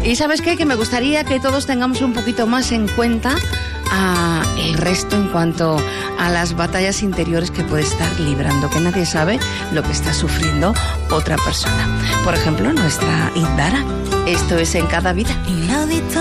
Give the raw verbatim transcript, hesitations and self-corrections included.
Y ¿sabes qué? Que me gustaría que todos tengamos un poquito más en cuenta a el resto en cuanto a las batallas interiores que puede estar librando, que nadie sabe lo que está sufriendo otra persona. Por ejemplo, nuestra Indara. Esto es En Cada Vida.